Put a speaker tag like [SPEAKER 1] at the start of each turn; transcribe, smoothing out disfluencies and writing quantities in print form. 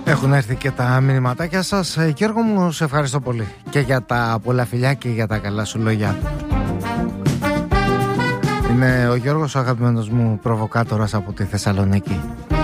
[SPEAKER 1] Έχουν έρθει και τα μηνυματάκια σας. Γιώργο μου, σε ευχαριστώ πολύ και για τα πολλά φιλιά και για τα καλά σου λόγια. Είναι ο Γιώργος, ο αγαπημένος μου προβοκάτορας από τη Θεσσαλονίκη.